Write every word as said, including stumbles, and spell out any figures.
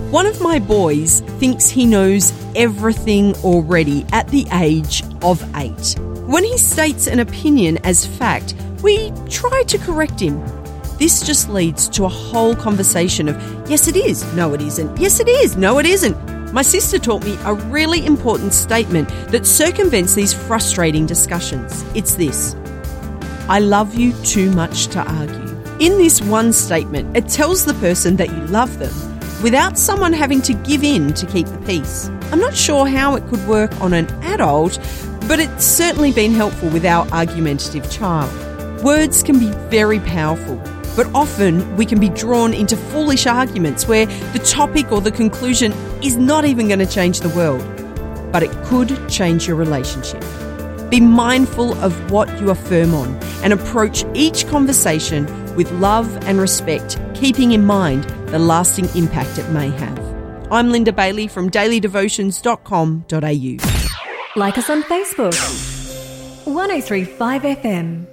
One of my boys thinks he knows everything already at the age of eight. When he states an opinion as fact, we try to correct him. This just leads to a whole conversation of, yes it is, no it isn't, yes it is, no it isn't. My sister taught me a really important statement that circumvents these frustrating discussions. It's this: I love you too much to argue. In this one statement, it tells the person that you love them without someone having to give in to keep the peace. I'm not sure how it could work on an adult, but it's certainly been helpful with our argumentative child. Words can be very powerful, but often we can be drawn into foolish arguments where the topic or the conclusion is not even going to change the world, but it could change your relationship. Be mindful of what you are firm on and approach each conversation with love and respect, keeping in mind the lasting impact it may have. I'm Linda Bailey from daily devotions dot com dot a u. Like us on Facebook. one oh three point five F M.